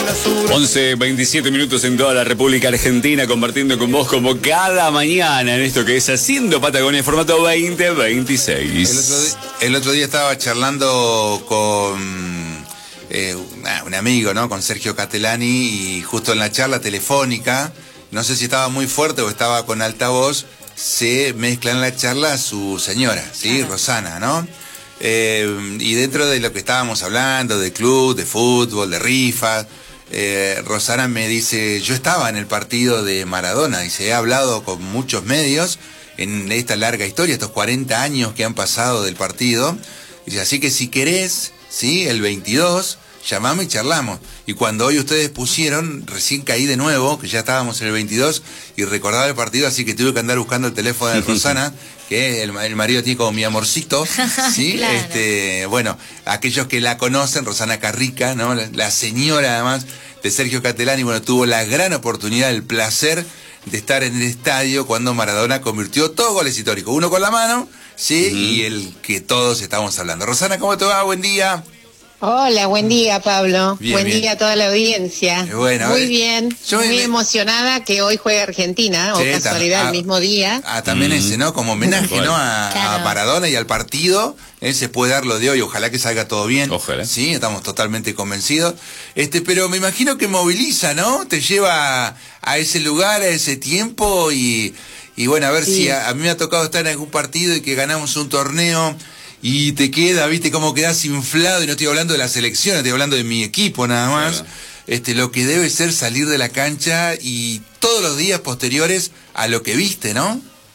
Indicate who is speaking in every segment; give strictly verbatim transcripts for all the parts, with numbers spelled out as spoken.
Speaker 1: once, veintisiete minutos en toda la República Argentina, compartiendo con vos como cada mañana en esto que es Haciendo Patagonia en formato veinte veintiséis.
Speaker 2: El otro día, el otro día estaba charlando con eh, un amigo, ¿no? Con Sergio Catelani, y justo en la charla telefónica, no sé si estaba muy fuerte o estaba con altavoz, se mezcla en la charla su señora, ¿sí? Ajá. Rosana, ¿no? Eh, y dentro de lo que estábamos hablando, de club, de fútbol, de rifas, eh, Rosana me dice, yo estaba en el partido de Maradona, dice, he hablado con muchos medios en esta larga historia, estos cuarenta años que han pasado del partido, dice, así que si querés, ¿sí? El veintidós, llamame y charlamos. Y cuando hoy ustedes pusieron, recién caí de nuevo, que ya estábamos en el veintidós, y recordaba el partido, así que tuve que andar buscando el teléfono de Rosana, que el, el marido tiene como mi amorcito, ¿sí? Claro. Este, bueno, aquellos que la conocen, Rosana Carrica, ¿no? La, la señora, además, de Sergio Catelani, bueno, tuvo la gran oportunidad, el placer de estar en el estadio cuando Maradona convirtió dos goles históricos, uno con la mano, ¿sí? Uh-huh. Y el que todos estamos hablando. Rosana, ¿cómo te va? Buen día.
Speaker 3: Hola, buen día, Pablo. Bien, buen bien. día a toda la audiencia.
Speaker 2: Bueno,
Speaker 3: muy bien, muy me... emocionada que hoy juegue Argentina, sí, o casualidad, el mismo día.
Speaker 2: Ah, también mm. ese, ¿no? Como homenaje, bueno. ¿no? A, claro. a Maradona y al partido, ¿eh? Se puede dar lo de hoy, ojalá que salga todo bien.
Speaker 1: Ojalá.
Speaker 2: Sí, estamos totalmente convencidos. Este, pero me imagino que moviliza, ¿no? Te lleva a ese lugar, a ese tiempo y, y bueno, a ver sí. si a, a mí me ha tocado estar en algún partido y que ganamos un torneo y te queda, viste, cómo quedás inflado, y no estoy hablando de la selección, estoy hablando de mi equipo nada más, claro. este, lo que debe ser salir de la cancha y todos los días posteriores a lo que viste, ¿no?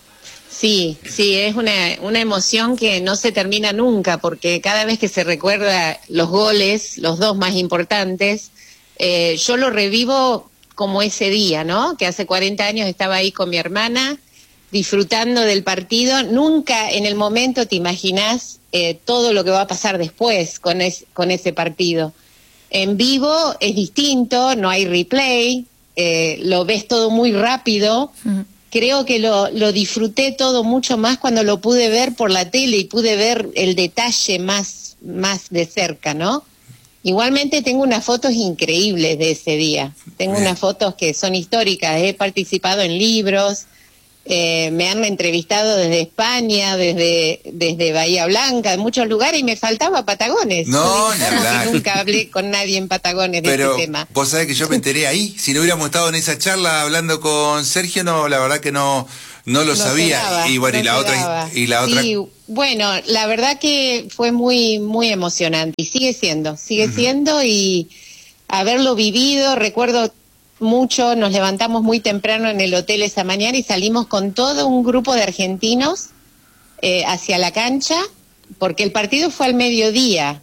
Speaker 3: Sí, sí, es una, una emoción que no se termina nunca, porque cada vez que se recuerda los goles, los dos más importantes, eh, yo lo revivo como ese día, ¿no? Que hace cuarenta años estaba ahí con mi hermana, disfrutando del partido. Nunca en el momento te imaginás eh, todo lo que va a pasar después con, es, con ese partido. En vivo es distinto, no hay replay, eh, lo ves todo muy rápido. Uh-huh. Creo que lo, lo disfruté todo mucho más cuando lo pude ver por la tele y pude ver el detalle más, más de cerca, ¿no? Igualmente tengo unas fotos increíbles de ese día. Tengo Bien. unas fotos que son históricas. He participado en libros. Eh, me han entrevistado desde España, desde desde Bahía Blanca, de muchos lugares, y me faltaba Patagones.
Speaker 2: No, ni hablar.
Speaker 3: Nunca hablé con nadie en Patagones de
Speaker 2: Pero,
Speaker 3: este tema.
Speaker 2: Vos sabés que yo me enteré ahí. Si no hubiéramos estado en esa charla hablando con Sergio, no, la verdad que no no lo no sabía. Daba, y bueno, no y la otra y, y la otra.
Speaker 3: Sí, bueno, la verdad que fue muy muy emocionante y sigue siendo, sigue uh-huh. siendo, y haberlo vivido, recuerdo mucho, nos levantamos muy temprano en el hotel esa mañana y salimos con todo un grupo de argentinos eh, hacia la cancha, porque el partido fue al mediodía,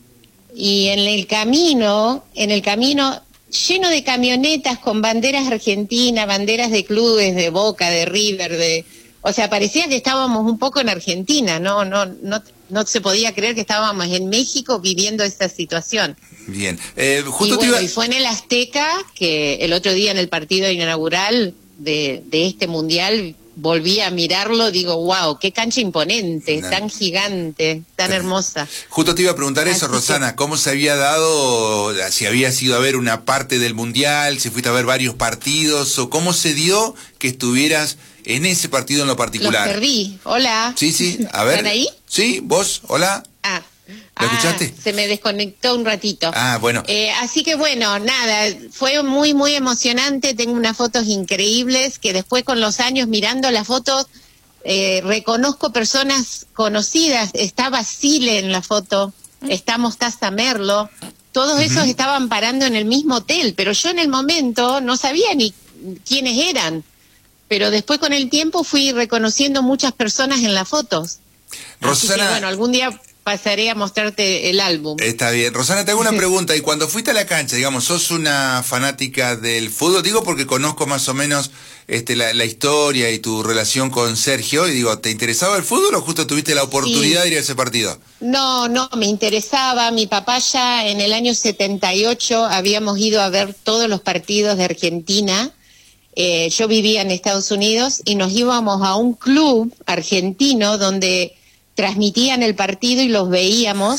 Speaker 3: y en el camino, en el camino lleno de camionetas con banderas argentinas, banderas de clubes, de Boca, de River, de, o sea, parecía que estábamos un poco en Argentina, no, no, no, no se podía creer que estábamos en México viviendo esta situación.
Speaker 2: Bien, eh, justo
Speaker 3: y, bueno,
Speaker 2: te iba...
Speaker 3: y fue en el Azteca que el otro día en el partido inaugural de, de este mundial volví a mirarlo, digo, wow, qué cancha imponente, no. tan gigante, tan hermosa.
Speaker 2: Justo te iba a preguntar eso, Así Rosana, que... ¿cómo se había dado, si habías ido a ver una parte del mundial, si fuiste a ver varios partidos, o cómo se dio que estuvieras en ese partido en lo particular?
Speaker 3: Los perdí, hola.
Speaker 2: Sí, sí, a ver.
Speaker 3: ¿Están ahí?
Speaker 2: Sí, vos, hola.
Speaker 3: Ah.
Speaker 2: ¿Lo escuchaste?
Speaker 3: Ah, se me desconectó un ratito.
Speaker 2: Ah, bueno.
Speaker 3: Eh, así que bueno, nada, fue muy, muy emocionante. Tengo unas fotos increíbles que después con los años mirando las fotos eh, reconozco personas conocidas. Estaba Sile en la foto, está Mostaza Merlo. Todos uh-huh. esos estaban parando en el mismo hotel, pero yo en el momento no sabía ni quiénes eran. Pero después con el tiempo fui reconociendo muchas personas en las fotos.
Speaker 2: Rosana...
Speaker 3: Así que bueno, algún día pasaré a mostrarte el álbum.
Speaker 2: Está bien. Rosana, te hago una pregunta. Y cuando fuiste a la cancha, digamos, ¿sos una fanática del fútbol? Digo porque conozco más o menos este, la, la historia y tu relación con Sergio. Y digo, ¿te interesaba el fútbol o justo tuviste la oportunidad sí. de ir a ese partido?
Speaker 3: No, no, me interesaba. Mi papá ya en el año setenta y ocho habíamos ido a ver todos los partidos de Argentina. Eh, yo vivía en Estados Unidos y nos íbamos a un club argentino donde transmitían el partido y los veíamos,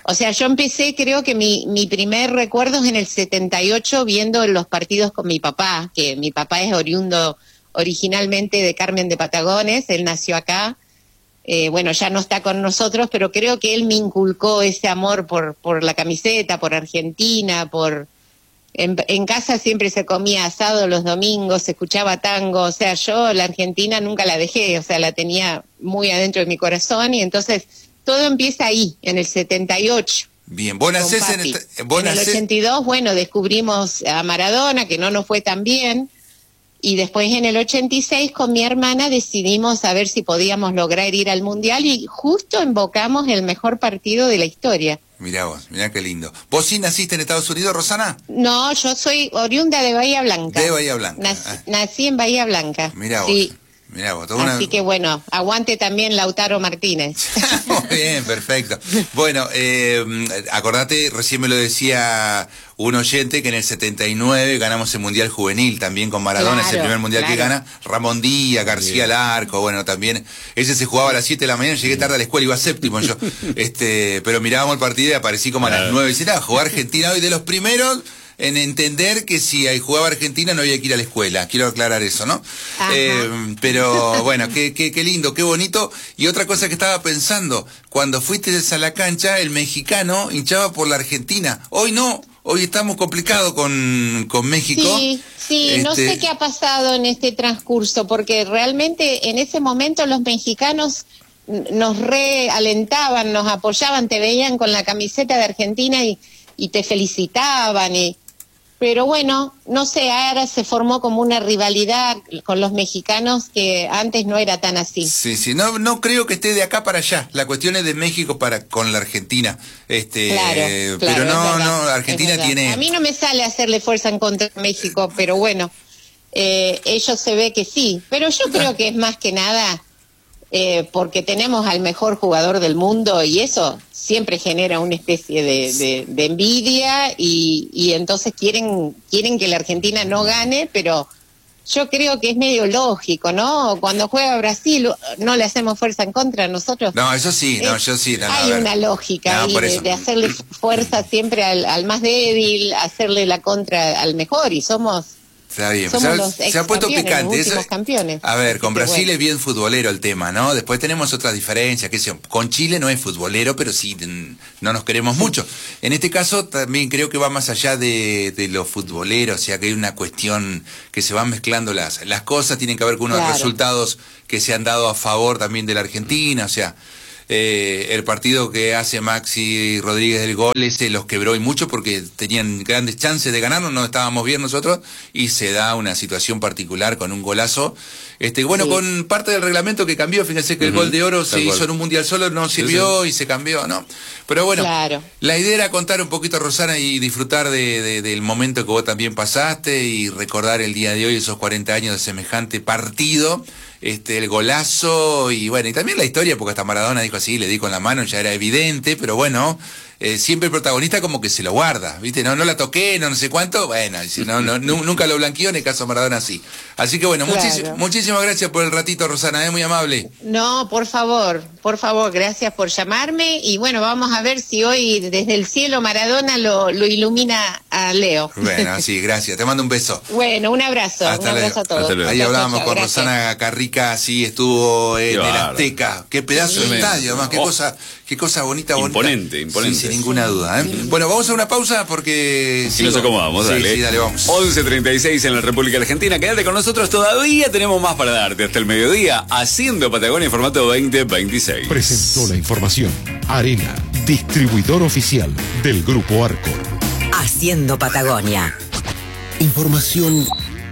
Speaker 3: O sea, yo empecé, creo que mi, mi primer recuerdo es en el setenta y ocho viendo los partidos con mi papá, que mi papá es oriundo originalmente de Carmen de Patagones, él nació acá, eh, bueno, ya no está con nosotros, pero creo que él me inculcó ese amor por, por la camiseta, por Argentina, por... En, en casa siempre se comía asado los domingos, se escuchaba tango, o sea, yo la Argentina nunca la dejé, o sea, la tenía muy adentro de mi corazón y entonces todo empieza ahí, en el setenta y ocho.
Speaker 2: Bien, vos nacés en el, vos
Speaker 3: en el
Speaker 2: nacés...
Speaker 3: ochenta y dos, bueno, descubrimos a Maradona, que no nos fue tan bien, y después en el ochenta y seis con mi hermana decidimos a ver si podíamos lograr ir al Mundial y justo invocamos el mejor partido de la historia.
Speaker 2: Mirá vos, mirá qué lindo. ¿Vos sí naciste en Estados Unidos, Rosana?
Speaker 3: No, yo soy oriunda de Bahía Blanca.
Speaker 2: De Bahía Blanca.
Speaker 3: Nací,
Speaker 2: ah.
Speaker 3: nací en Bahía Blanca.
Speaker 2: Mirá vos.
Speaker 3: Sí.
Speaker 2: Mirá vos.
Speaker 3: Así
Speaker 2: Una...
Speaker 3: que bueno, aguante también Lautaro Martínez.
Speaker 2: Muy bien, perfecto. Bueno, eh, acordate, recién me lo decía un oyente, que en el setenta y nueve ganamos el Mundial Juvenil, también con Maradona,
Speaker 3: Claro,
Speaker 2: es el primer Mundial
Speaker 3: claro.
Speaker 2: que gana. Ramón Díaz, García Larco, bueno, también. Ese se jugaba a las siete de la mañana, llegué tarde a la escuela, iba séptimo yo. este Pero mirábamos el partido y aparecí como a las nueve. Y decía, jugar Argentina hoy de los primeros... en entender que si jugaba Argentina no había que ir a la escuela. Quiero aclarar eso, ¿no? Eh, pero bueno, qué, qué, qué lindo, qué bonito. Y otra cosa que estaba pensando, cuando fuiste a la cancha, el mexicano hinchaba por la Argentina. Hoy no, hoy estamos complicados con, con México.
Speaker 3: Sí, sí,
Speaker 2: este...
Speaker 3: no sé qué ha pasado en este transcurso, porque realmente en ese momento los mexicanos nos realentaban, nos apoyaban, te veían con la camiseta de Argentina y, y te felicitaban y... Pero bueno, no sé, ahora se formó como una rivalidad con los mexicanos que antes no era tan así.
Speaker 2: Sí, sí, no, no creo que esté de acá para allá. La cuestión es de México para con la Argentina. Este,
Speaker 3: Claro,
Speaker 2: eh,
Speaker 3: claro,
Speaker 2: pero no,
Speaker 3: es verdad,
Speaker 2: no, Argentina
Speaker 3: es verdad.
Speaker 2: tiene.
Speaker 3: A mí no me sale hacerle fuerza en contra de México, pero bueno, eh, ellos se ve que sí. Pero yo creo que es más que nada eh, porque tenemos al mejor jugador del mundo y eso siempre genera una especie de, de, de envidia y, y entonces quieren quieren que la Argentina no gane, pero yo creo que es medio lógico, ¿no? Cuando juega Brasil no le hacemos fuerza en contra a nosotros.
Speaker 2: No, eso sí, no,
Speaker 3: Es-
Speaker 2: yo sí. No, no,
Speaker 3: hay
Speaker 2: a ver.
Speaker 3: una lógica
Speaker 2: No,
Speaker 3: ahí
Speaker 2: por
Speaker 3: de,
Speaker 2: eso.
Speaker 3: de hacerle fuerza siempre al, al más débil, hacerle la contra al mejor y somos...
Speaker 2: Está bien,
Speaker 3: Somos
Speaker 2: se ha-
Speaker 3: los
Speaker 2: se ha puesto
Speaker 3: ex-campeones,
Speaker 2: picante.
Speaker 3: los
Speaker 2: Eso-
Speaker 3: últimos campeones.
Speaker 2: A ver,
Speaker 3: Así
Speaker 2: con
Speaker 3: que
Speaker 2: Brasil
Speaker 3: bueno.
Speaker 2: es bien futbolero el tema, ¿no? Después tenemos otras diferencias, que sé, con Chile no es futbolero, pero sí mm, no nos queremos mucho. En este caso también creo que va más allá de, de lo futbolero, o sea que hay una cuestión que se van mezclando las, las cosas, tienen que ver con unos
Speaker 3: Claro.
Speaker 2: resultados que se han dado a favor también de la Argentina, o sea... Eh, el partido que hace Maxi Rodríguez del gol ese los quebró y mucho porque tenían grandes chances de ganarnos, no estábamos bien nosotros y se da una situación particular con un golazo. Este, bueno,
Speaker 3: Sí.
Speaker 2: con parte del reglamento que cambió, fíjense que el
Speaker 1: Ujú,
Speaker 2: gol de oro
Speaker 1: tal
Speaker 2: se
Speaker 1: cual.
Speaker 2: hizo en un mundial solo, no sirvió y se cambió, ¿no? Pero bueno,
Speaker 3: Claro.
Speaker 2: la idea era contar un poquito, Rosana, y disfrutar de, de- del momento que vos también pasaste y recordar el día de hoy, esos cuarenta años de semejante partido. Este, el golazo y bueno, y también la historia, porque hasta Maradona dijo así, le di con la mano, ya era evidente, pero bueno, eh, siempre el protagonista como que se lo guarda, ¿viste? No, no la toqué, no, no sé cuánto, bueno, si no, no, nu- nunca lo blanqueó, en el caso de Maradona sí. Así que bueno,
Speaker 3: Claro.
Speaker 2: muchis- muchísimas gracias por el ratito, Rosana, es muy amable.
Speaker 3: No, por favor, por favor, gracias por llamarme y bueno, vamos a ver si hoy desde el cielo Maradona lo, lo ilumina a Leo.
Speaker 2: Bueno, sí, gracias, te mando un beso.
Speaker 3: Bueno, un abrazo,
Speaker 2: Hasta
Speaker 3: un abrazo
Speaker 2: luego.
Speaker 3: a todos.
Speaker 1: Hasta luego.
Speaker 2: Ahí
Speaker 3: Chao,
Speaker 2: hablábamos
Speaker 3: chao,
Speaker 2: con
Speaker 3: gracias.
Speaker 2: Rosana Carrica, sí, estuvo en
Speaker 1: Qué
Speaker 2: el
Speaker 1: bárbaro.
Speaker 2: Azteca. Qué pedazo de
Speaker 1: Tremendo.
Speaker 2: estadio, además, qué
Speaker 1: Oh.
Speaker 2: cosa, qué cosa bonita, bonita.
Speaker 1: Imponente, imponente.
Speaker 2: Sí, sin ninguna duda. ¿eh? Bueno, vamos a una pausa porque...
Speaker 1: Y nos acomodamos,
Speaker 2: sí,
Speaker 1: dale.
Speaker 2: Sí, dale, vamos.
Speaker 1: once treinta y seis en la República Argentina. Quédate con nosotros, todavía tenemos más para darte hasta el mediodía, haciendo Patagonia en formato veinte veintiséis.
Speaker 4: Presentó la información Arena, distribuidor oficial del Grupo Arcor.
Speaker 5: Haciendo Patagonia.
Speaker 6: Información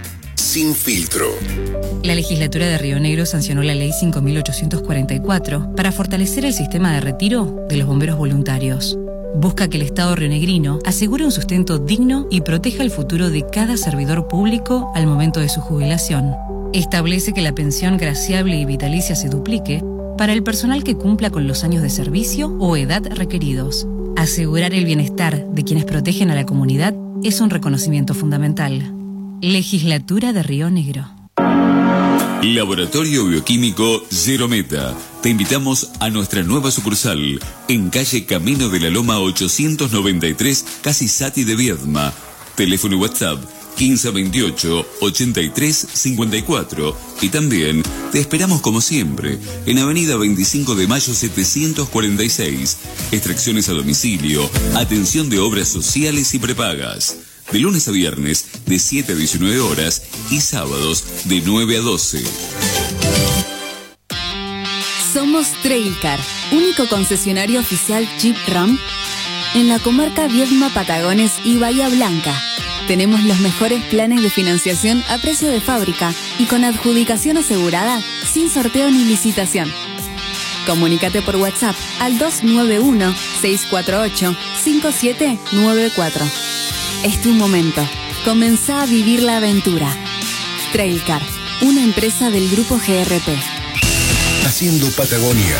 Speaker 6: sin filtro.
Speaker 7: La legislatura de Río Negro sancionó la ley cinco mil ochocientos cuarenta y cuatro para fortalecer el sistema de retiro de los bomberos voluntarios. Busca que el Estado rionegrino asegure un sustento digno y proteja el futuro de cada servidor público al momento de su jubilación. Establece que la pensión graciable y vitalicia se duplique para el personal que cumpla con los años de servicio o edad requeridos. Asegurar el bienestar de quienes protegen a la comunidad es un reconocimiento fundamental. Legislatura de Río Negro.
Speaker 1: Laboratorio Bioquímico Zerometa. Te invitamos a nuestra nueva sucursal en calle Camino de la Loma ochocientos noventa y tres, casi Sati de Viedma. Teléfono y WhatsApp quince veintiocho ochenta y tres cincuenta y cuatro. Y también te esperamos como siempre en Avenida veinticinco de Mayo setecientos cuarenta y seis. Extracciones a domicilio, atención de obras sociales y prepagas. De lunes a viernes de siete a diecinueve horas y sábados de nueve a doce.
Speaker 8: Somos Trailcar, único concesionario oficial Jeep Ram en la comarca Viedma, Patagones y Bahía Blanca. Tenemos los mejores planes de financiación a precio de fábrica y con adjudicación asegurada, sin sorteo ni licitación. Comunícate por WhatsApp al dos nueve uno, seis cuatro ocho, cinco siete nueve cuatro. Es tu momento. Comenzá a vivir la aventura. Trailcar, una empresa del Grupo G R P.
Speaker 6: Haciendo Patagonia.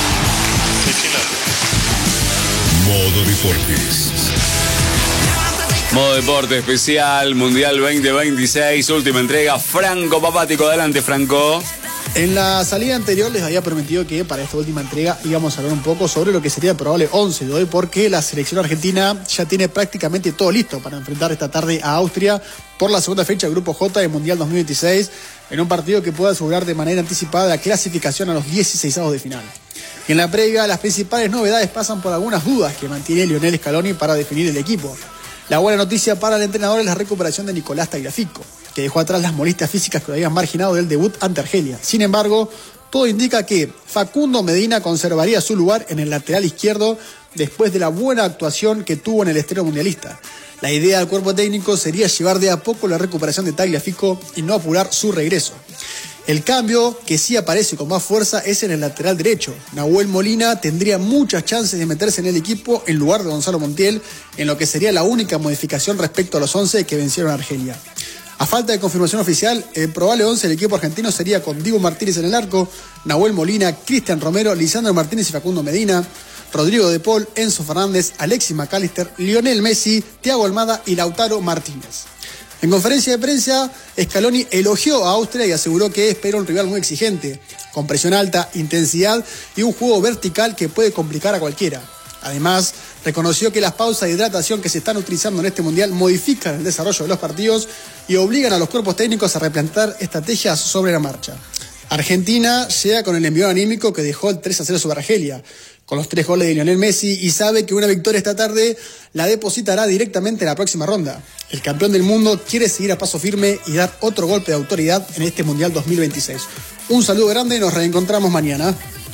Speaker 6: Modo Deportes.
Speaker 1: Modo Deporte especial, Mundial veinte veintiséis, última entrega. Franco Papático, adelante, Franco.
Speaker 9: En la salida anterior les había prometido que para esta última entrega íbamos a hablar un poco sobre lo que sería el probable once de hoy, porque la selección argentina ya tiene prácticamente todo listo para enfrentar esta tarde a Austria por la segunda fecha del Grupo J del Mundial dos mil veintiséis, en un partido que puede asegurar de manera anticipada la clasificación a los dieciseisavos de final. En la previa, las principales novedades pasan por algunas dudas que mantiene Lionel Scaloni para definir el equipo. La buena noticia para el entrenador es la recuperación de Nicolás Tagliafico, que dejó atrás las molestias físicas que lo habían marginado del debut ante Argelia. Sin embargo, todo indica que Facundo Medina conservaría su lugar en el lateral izquierdo después de la buena actuación que tuvo en el estreno mundialista. La idea del cuerpo técnico sería llevar de a poco la recuperación de Tagliafico y no apurar su regreso. El cambio que sí aparece con más fuerza es en el lateral derecho. Nahuel Molina tendría muchas chances de meterse en el equipo en lugar de Gonzalo Montiel, en lo que sería la única modificación respecto a los once que vencieron a Argelia. A falta de confirmación oficial, el probable once del equipo argentino sería con Diego Martínez en el arco, Nahuel Molina, Cristian Romero, Lisandro Martínez y Facundo Medina, Rodrigo De Paul, Enzo Fernández, Alexis McAllister, Lionel Messi, Thiago Almada y Lautaro Martínez. En conferencia de prensa, Scaloni elogió a Austria y aseguró que espera un rival muy exigente, con presión alta, intensidad y un juego vertical que puede complicar a cualquiera. Además, reconoció que las pausas de hidratación que se están utilizando en este mundial modifican el desarrollo de los partidos y obligan a los cuerpos técnicos a replantear estrategias sobre la marcha. Argentina llega con el envío anímico que dejó el tres a cero sobre Argelia, con los tres goles de Lionel Messi, y sabe que una victoria esta tarde la depositará directamente en la próxima ronda. El campeón del mundo quiere seguir a paso firme y dar otro golpe de autoridad en este Mundial dos mil veintiséis. Un saludo grande y nos reencontramos mañana.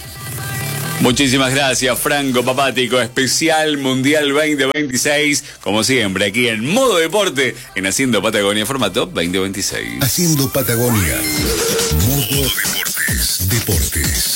Speaker 1: Muchísimas gracias, Franco Papático, especial Mundial veinte veintiséis, como siempre, aquí en Modo Deporte, en Haciendo Patagonia, formato veinte veintiséis.
Speaker 6: Haciendo Patagonia. Modo Deportes. Deportes.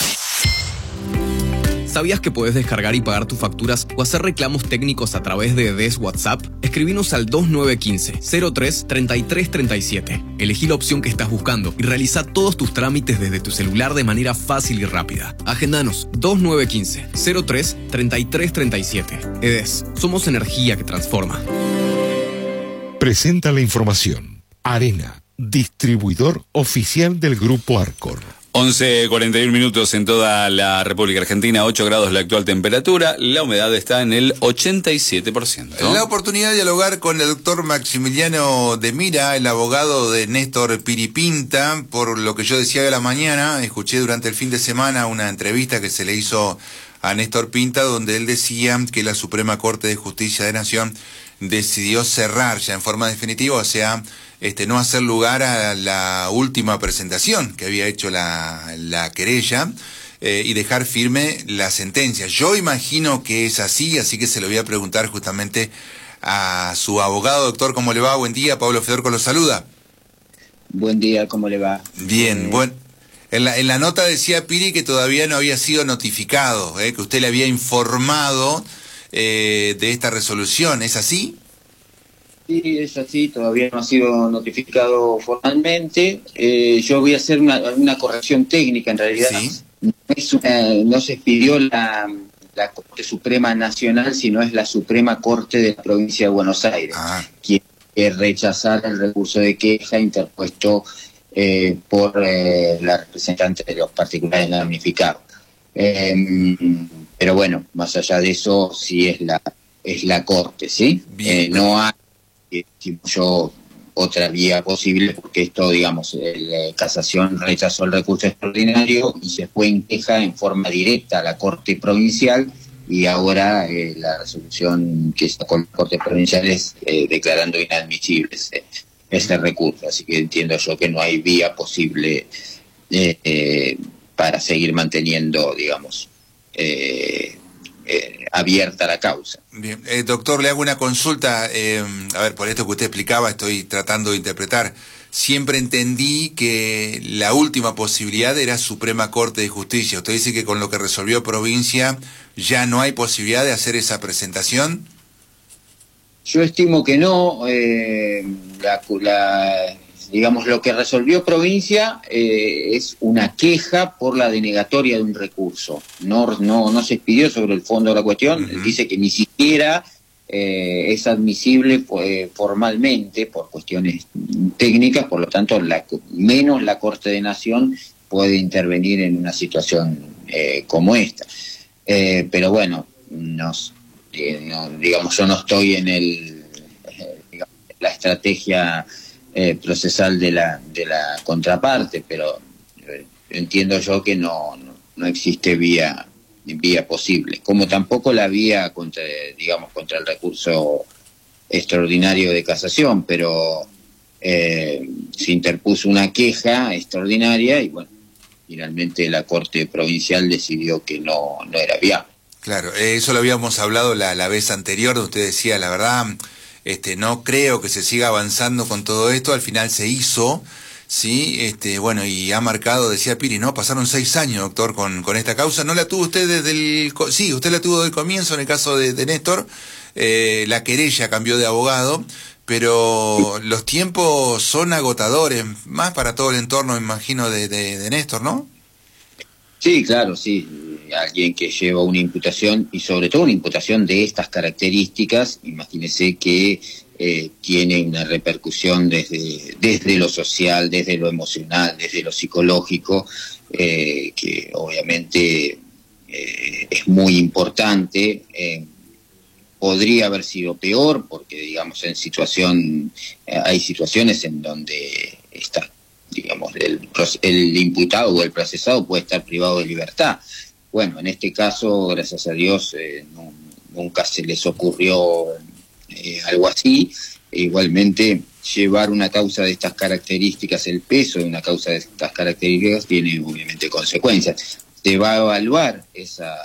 Speaker 10: ¿Sabías que puedes descargar y pagar tus facturas o hacer reclamos técnicos a través de D E S WhatsApp? Escribinos al dos nueve uno cinco, cero tres, treinta y tres treinta y siete. Elegí la opción que estás buscando y realiza todos tus trámites desde tu celular de manera fácil y rápida. Agendanos dos nueve uno cinco, cero tres, treinta y tres treinta y siete. E D E S, somos energía que transforma.
Speaker 4: Presenta la información. Arena, distribuidor oficial del Grupo Arcor.
Speaker 1: once cuarenta y uno minutos en toda la República Argentina, ocho grados la actual temperatura, la humedad está en el ochenta y siete por ciento.
Speaker 2: La oportunidad de dialogar con el doctor Maximiliano de Mira, el abogado de Néstor Piripinta, por lo que yo decía de la mañana, escuché durante el fin de semana una entrevista que se le hizo a Néstor Pinta, donde él decía que la Suprema Corte de Justicia de Nación decidió cerrar ya en forma definitiva, o sea, este, no hacer lugar a la última presentación que había hecho la, la querella eh, y dejar firme la sentencia. Yo imagino que es así, así que se lo voy a preguntar justamente a su abogado. Doctor, ¿cómo le va? Buen día, Pablo Fedorco lo saluda.
Speaker 11: Buen día, ¿cómo le va?
Speaker 2: Bien, eh... bueno. En la, en la nota decía Piri que todavía no había sido notificado, eh, que usted le había informado eh, de esta resolución, ¿es así?
Speaker 11: Sí, es así, todavía no ha sido notificado formalmente. Eh, yo voy a hacer una, una corrección técnica, en realidad. ¿Sí? No, es una, no se expidió la, la Corte Suprema Nacional, sino es la Suprema Corte de la Provincia de Buenos Aires, ah. quien quiere rechazar el recurso de queja interpuesto eh, por eh, la representante de los particulares damnificados. Eh, pero bueno, más allá de eso, sí es la es la Corte, ¿sí? Eh, no hay, eh, yo, otra vía posible, porque esto, digamos, la Casación rechazó el recurso extraordinario y se fue en queja en forma directa a la Corte Provincial, y ahora eh, la resolución que está con la Corte Provincial es eh, declarando inadmisible ese, ese recurso. Así que entiendo yo que no hay vía posible eh, eh, para seguir manteniendo, digamos, eh, eh, abierta la causa.
Speaker 2: Bien, eh, doctor, le hago una consulta, eh, a ver, por esto que usted explicaba, estoy tratando de interpretar. Siempre entendí que la última posibilidad era Suprema Corte de Justicia. ¿Usted dice que con lo que resolvió provincia ya no hay posibilidad de hacer esa presentación?
Speaker 11: Yo estimo que no. Eh, la, la, digamos, lo que resolvió provincia eh, es una queja por la denegatoria de un recurso. No, no, no se expidió sobre el fondo de la cuestión. Uh-huh. Dice que ni siquiera eh, es admisible eh, formalmente por cuestiones técnicas, por lo tanto, la, menos la Corte de Nación puede intervenir en una situación eh, como esta. Eh, pero bueno, nos, eh, no, digamos, yo no estoy en el eh, digamos, la estrategia eh, procesal de la de la contraparte, pero eh, entiendo yo que no, no, no existe vía vía posible, como tampoco la vía contra, digamos, contra el recurso extraordinario de casación, pero eh, se interpuso una queja extraordinaria y bueno, finalmente la Corte Provincial decidió que no, no era viable.
Speaker 2: Claro, eso lo habíamos hablado la, la vez anterior, donde usted decía, la verdad, este, no creo que se siga avanzando con todo esto, al final se hizo, sí, este, bueno, y ha marcado, decía Piri, ¿no? Pasaron seis años, doctor, con, con esta causa, ¿no la tuvo usted desde el, sí, usted la tuvo desde el comienzo en el caso de, de Néstor, eh, la querella cambió de abogado, pero los tiempos son agotadores, más para todo el entorno, me imagino, de, de, de Néstor, ¿no?
Speaker 11: Sí, claro, sí. Alguien que lleva una imputación, y sobre todo una imputación de estas características, imagínese que eh, tiene una repercusión desde, desde lo social, desde lo emocional, desde lo psicológico, eh, que obviamente eh, es muy importante. Eh, podría haber sido peor, porque digamos en situación, eh, hay situaciones en donde está, digamos, el, el imputado o el procesado puede estar privado de libertad. Bueno, en este caso, gracias a Dios, eh, no, nunca se les ocurrió eh, algo así. E igualmente, llevar una causa de estas características, el peso de una causa de estas características, tiene obviamente consecuencias. Se va a evaluar esa,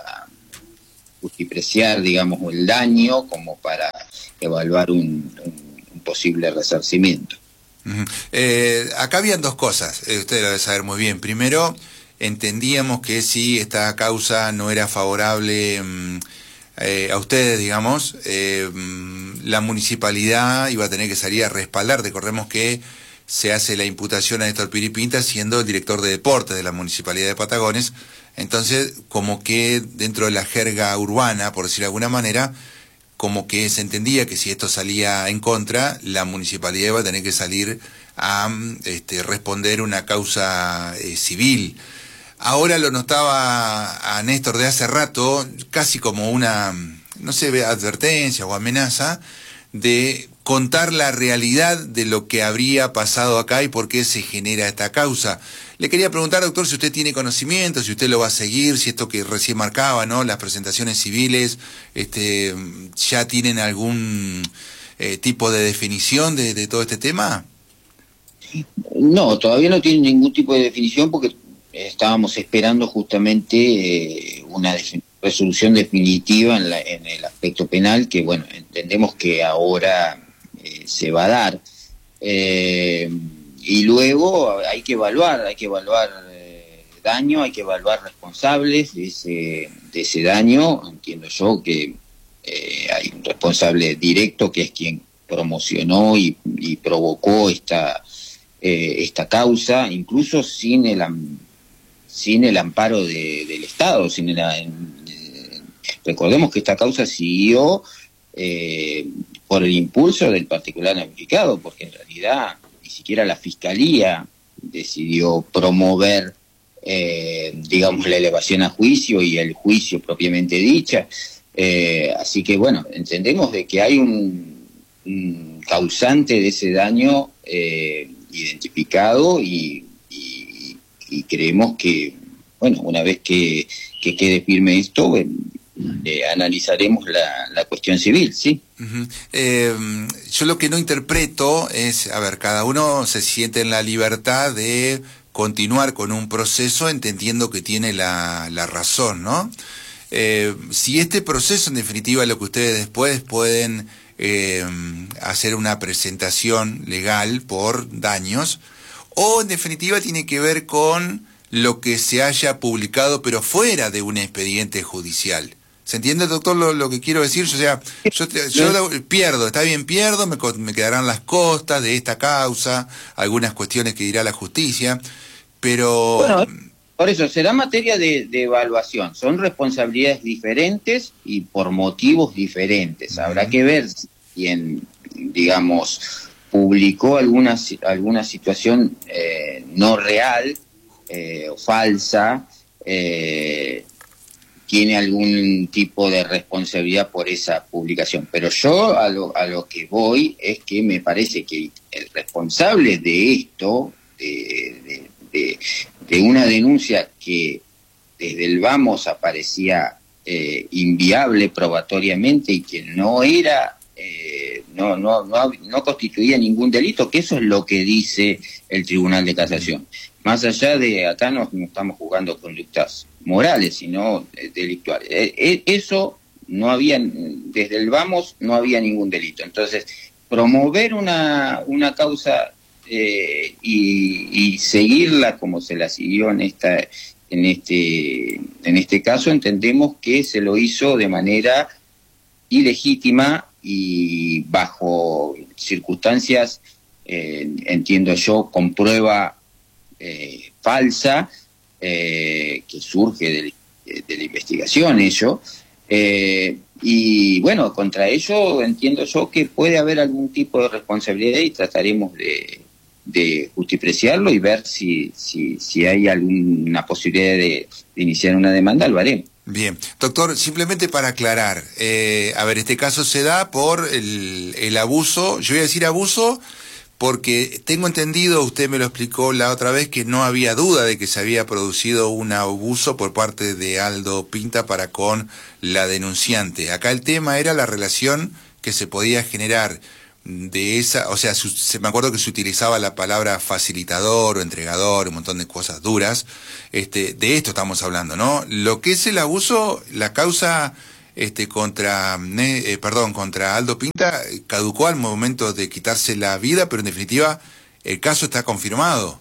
Speaker 11: justipreciar, digamos, el daño como para evaluar un, un, un posible resarcimiento.
Speaker 2: Uh-huh. Eh, acá habían dos cosas, eh, usted lo debe saber muy bien. Primero, entendíamos que si esta causa no era favorable mmm, eh, a ustedes, digamos, eh, mmm, la municipalidad iba a tener que salir a respaldar. Recordemos que se hace la imputación a Néstor Piri Pinta siendo el director de deportes de la Municipalidad de Patagones. Entonces, como que dentro de la jerga urbana, por decirlo de alguna manera, como que se entendía que si esto salía en contra, la municipalidad iba a tener que salir a este, responder una causa eh, civil. Ahora lo notaba a Néstor de hace rato, casi como una, no sé, advertencia o amenaza, de contar la realidad de lo que habría pasado acá y por qué se genera esta causa. Le quería preguntar, doctor, si usted tiene conocimiento, si usted lo va a seguir, si esto que recién marcaba, ¿no? Las presentaciones civiles, este, ¿ya tienen algún eh, tipo de definición de, de todo este tema?
Speaker 11: No, todavía no tienen ningún tipo de definición porque estábamos esperando justamente eh, una definición. Resolución definitiva en, la, en el aspecto penal, que bueno, entendemos que ahora eh, se va a dar. Eh, y luego hay que evaluar, hay que evaluar eh, daño, hay que evaluar responsables de ese, de ese daño. Entiendo yo que eh, hay un responsable directo que es quien promocionó y, y provocó esta, eh, esta causa, incluso sin el, sin el amparo de, del Estado, sin el... Recordemos que esta causa siguió eh, por el impulso del particular damnificado, porque en realidad ni siquiera la Fiscalía decidió promover, eh, digamos, la elevación a juicio y el juicio propiamente dicha. Eh, así que, bueno, entendemos de que hay un, un causante de ese daño eh, identificado y, y, y creemos que, bueno, una vez que, que quede firme esto, eh, eh, analizaremos la, la cuestión civil, ¿sí?
Speaker 2: Uh-huh. Eh, yo lo que no interpreto es, a ver, cada uno se siente en la libertad de continuar con un proceso entendiendo que tiene la, la razón, ¿no? Eh, si este proceso, en definitiva, lo que ustedes después pueden eh, hacer una presentación legal por daños, o en definitiva tiene que ver con lo que se haya publicado pero fuera de un expediente judicial. ¿Se entiende, doctor, lo, lo que quiero decir? O sea, yo, yo pierdo, está bien, pierdo, me, me quedarán las costas de esta causa, algunas cuestiones que dirá la justicia, pero...
Speaker 11: Bueno, por eso, será materia de, de evaluación. Son responsabilidades diferentes y por motivos diferentes. Uh-huh. Habrá que ver si quien, digamos, publicó alguna, alguna situación eh, no real eh, o falsa, eh, tiene algún tipo de responsabilidad por esa publicación. Pero yo a lo, a lo que voy es que me parece que el responsable de esto, de, de, de, de una denuncia que desde el vamos aparecía eh, inviable probatoriamente y que no era, eh, no, no, no, no constituía ningún delito, que eso es lo que dice el Tribunal de Casación. Más allá de, acá no, no estamos jugando conductas morales, sino delictuales. Eh, eso no había, desde el vamos no había ningún delito. Entonces, promover una, una causa eh, y, y seguirla como se la siguió en esta, en este, en este caso, entendemos que se lo hizo de manera ilegítima y bajo circunstancias, eh, entiendo yo, con prueba eh, falsa, Eh, que surge de, de la investigación ello, eh, y bueno, contra ello entiendo yo que puede haber algún tipo de responsabilidad y trataremos de, de justipreciarlo y ver si, si, si hay alguna posibilidad de, de iniciar una demanda, lo haremos.
Speaker 2: Bien, doctor, simplemente para aclarar, eh, a ver, este caso se da por el, el abuso, yo voy a decir abuso, porque tengo entendido, usted me lo explicó la otra vez, que no había duda de que se había producido un abuso por parte de Aldo Pinta para con la denunciante. Acá el tema era la relación que se podía generar de esa, o sea, se, me acuerdo que se utilizaba la palabra facilitador o entregador, un montón de cosas duras. Este, de esto estamos hablando, ¿no? Lo que es el abuso, la causa... Este contra eh, perdón contra Aldo Pinta caducó al momento de quitarse la vida, pero en definitiva el caso está confirmado.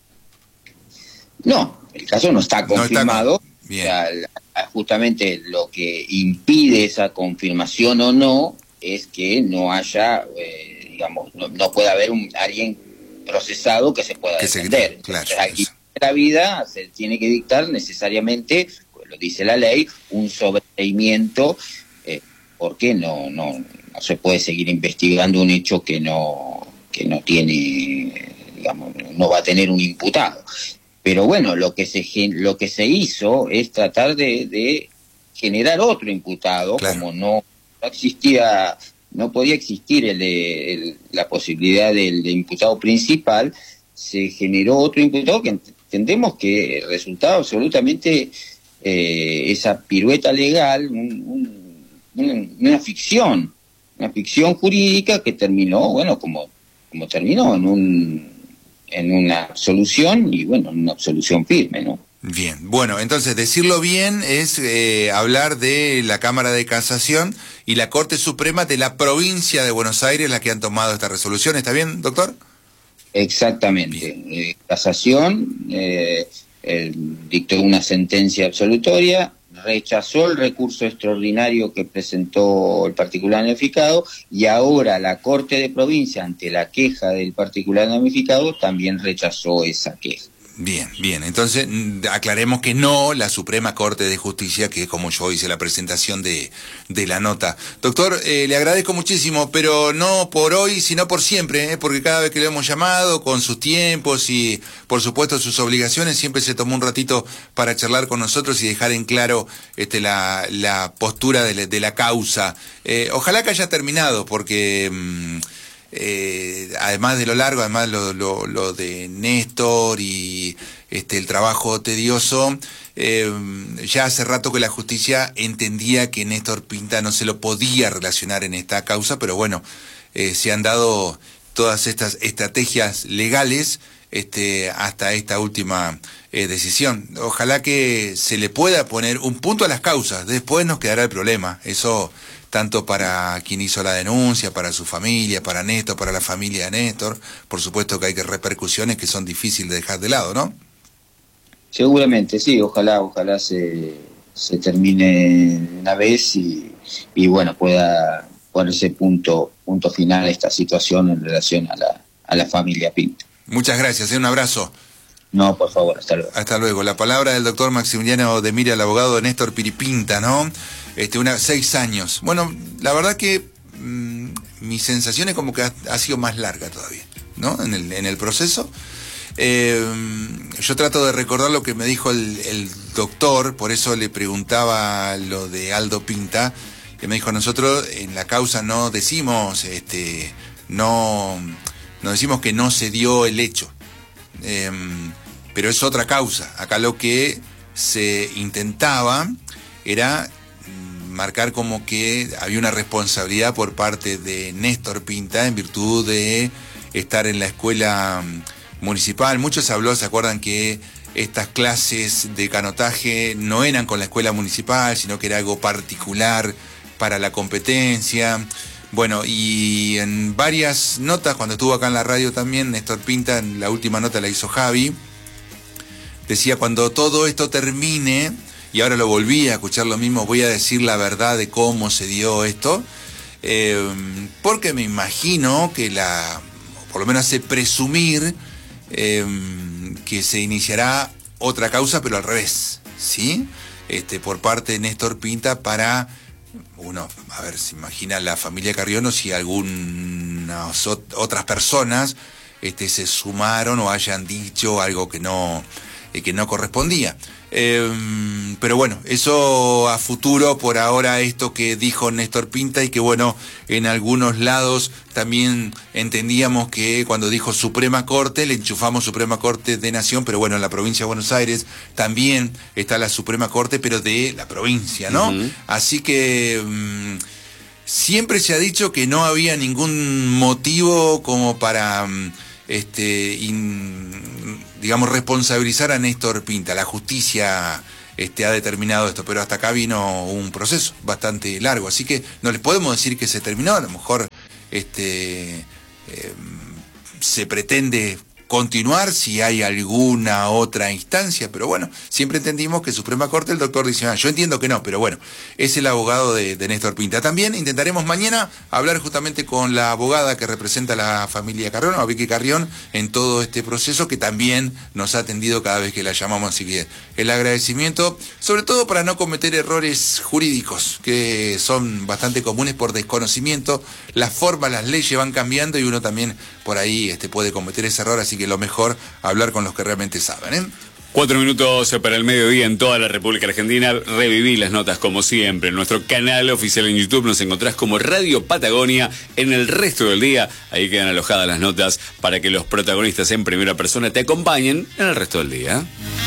Speaker 11: No, el caso no está confirmado.
Speaker 2: No está con... Bien.
Speaker 11: O sea, justamente lo que impide esa confirmación o no es que no haya, eh, digamos, no, no puede haber un alguien procesado que se pueda que defender. Se... Claro, Entonces, aquí la vida se tiene que dictar necesariamente, lo dice la ley, un sobreseimiento, eh, porque no, no, no se puede seguir investigando un hecho que no, que no tiene, digamos, no va a tener un imputado. Pero bueno, lo que se lo que se hizo es tratar de, de generar otro imputado, claro. Como no, no existía, no podía existir el de, el, la posibilidad del de imputado principal, se generó otro imputado que entendemos que resultaba absolutamente Eh, esa pirueta legal, un, un, una, una ficción, una ficción jurídica que terminó, bueno, como, como terminó, en un en una absolución y bueno, en una absolución firme, ¿no?
Speaker 2: Bien, bueno, entonces decirlo bien es eh, hablar de la Cámara de Casación y la Corte Suprema de la provincia de Buenos Aires la que han tomado esta resolución, ¿está bien, doctor?
Speaker 11: Exactamente, eh, Casación eh, Eh, dictó una sentencia absolutoria, rechazó el recurso extraordinario que presentó el particular damnificado y ahora la Corte de Provincia, ante la queja del particular damnificado, también rechazó esa queja.
Speaker 2: Bien, bien. Entonces, aclaremos que no la Suprema Corte de Justicia, que como yo hice la presentación de, de la nota. Doctor, eh, le agradezco muchísimo, pero no por hoy, sino por siempre, ¿eh? Porque cada vez que lo hemos llamado, con sus tiempos y, por supuesto, sus obligaciones, siempre se tomó un ratito para charlar con nosotros y dejar en claro este, la, la postura de la, de la causa. Eh, ojalá que haya terminado, porque... Mmm, Eh, además de lo largo, además lo, lo, lo de Néstor y este el trabajo tedioso, eh, ya hace rato que la justicia entendía que Néstor Pinta no se lo podía relacionar en esta causa, pero bueno, eh, se han dado todas estas estrategias legales este hasta esta última eh, decisión. Ojalá que se le pueda poner un punto a las causas, después nos quedará el problema, eso tanto para quien hizo la denuncia, para su familia, para Néstor, para la familia de Néstor. Por supuesto que hay que repercusiones que son difíciles de dejar de lado, ¿no?
Speaker 11: Seguramente, sí, ojalá, ojalá se, se termine una vez y, y bueno, pueda ponerse punto, punto final a esta situación en relación a la, a la familia Pinta.
Speaker 2: Muchas gracias, ¿eh? Un abrazo.
Speaker 11: No, por favor, hasta luego.
Speaker 2: Hasta luego. La palabra del doctor Maximiliano de Mira, el abogado de Néstor Piripinta, ¿no? Este, una, seis años. Bueno, la verdad que mmm, mi sensación es como que ha, ha sido más larga todavía, ¿no? En el, en el proceso. Eh, yo trato de recordar lo que me dijo el, el doctor, por eso le preguntaba lo de Aldo Pinta, que me dijo, nosotros en la causa no decimos, este, no, no decimos que no se dio el hecho. Eh, pero es otra causa. Acá lo que se intentaba era marcar como que había una responsabilidad por parte de Néstor Pinta en virtud de estar en la escuela municipal. Muchos se habló, se acuerdan que estas clases de canotaje no eran con la escuela municipal, sino que era algo particular para la competencia. Bueno, y en varias notas, cuando estuvo acá en la radio también, Néstor Pinta, en la última nota la hizo Javi, decía, cuando todo esto termine, y ahora lo volví a escuchar lo mismo, voy a decir la verdad de cómo se dio esto, eh, porque me imagino que la, por lo menos hace presumir eh, que se iniciará otra causa, pero al revés, ¿sí? Este, por parte de Néstor Pinta para... Uno, a ver, se imagina la familia Carrión o si algunas otras personas este, se sumaron o hayan dicho algo que no, eh, que no correspondía. Eh, pero bueno, eso a futuro, por ahora esto que dijo Néstor Pinta y que bueno, en algunos lados también entendíamos que cuando dijo Suprema Corte, le enchufamos Suprema Corte de Nación, pero bueno, en la provincia de Buenos Aires también está la Suprema Corte, pero de la provincia, ¿no? Uh-huh. Así que um, siempre se ha dicho que no había ningún motivo como para... Um, este in, digamos responsabilizar a Néstor Pinta. La justicia este, ha determinado esto, pero hasta acá vino un proceso bastante largo, así que no les podemos decir que se terminó. A lo mejor este eh, se pretende continuar si hay alguna otra instancia, pero bueno, siempre entendimos que Suprema Corte, el doctor dice, ah, yo entiendo que no, pero bueno, es el abogado de, de Néstor Pinta. También intentaremos mañana hablar justamente con la abogada que representa a la familia Carrión, a Vicky Carrión, en todo este proceso, que también nos ha atendido cada vez que la llamamos, así que el agradecimiento, sobre todo para no cometer errores jurídicos, que son bastante comunes por desconocimiento. Las formas, las leyes van cambiando y uno también por ahí este, puede cometer ese error, así que lo mejor hablar con los que realmente saben, ¿eh?
Speaker 1: Cuatro minutos para el mediodía en toda la República Argentina. Reviví las notas como siempre. En nuestro canal oficial en YouTube nos encontrás como Radio Patagonia. En el resto del día, ahí quedan alojadas las notas para que los protagonistas en primera persona te acompañen en el resto del día.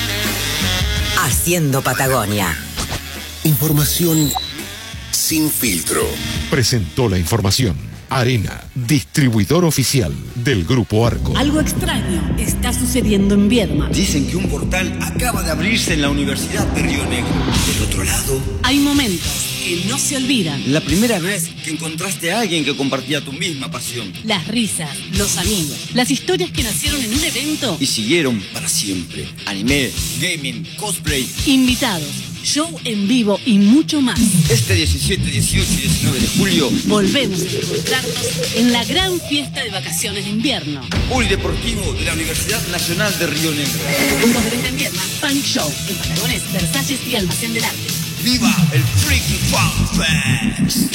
Speaker 5: Haciendo Patagonia.
Speaker 6: Información sin filtro.
Speaker 4: Presentó la información Arena, distribuidor oficial del Grupo Arco.
Speaker 12: Algo extraño está sucediendo en Viedma.
Speaker 13: Dicen que un portal acaba de abrirse en la Universidad de Río Negro. Del otro lado,
Speaker 12: hay momentos que no se olvidan.
Speaker 13: La primera vez que encontraste a alguien que compartía tu misma pasión.
Speaker 12: Las risas, los amigos, las historias que nacieron en un evento
Speaker 13: y siguieron para siempre. Anime, gaming, cosplay.
Speaker 12: Invitados, show en vivo y mucho más.
Speaker 13: Este diecisiete, dieciocho y diecinueve de julio
Speaker 12: volvemos a encontrarnos en la gran fiesta de vacaciones de invierno.
Speaker 13: Polideportivo de la Universidad Nacional de Río Negro.
Speaker 12: Juntos de invierno, Panic Show en Patagones, Versalles y Almacén del Arte.
Speaker 13: ¡Viva el Freaky Funk Fest!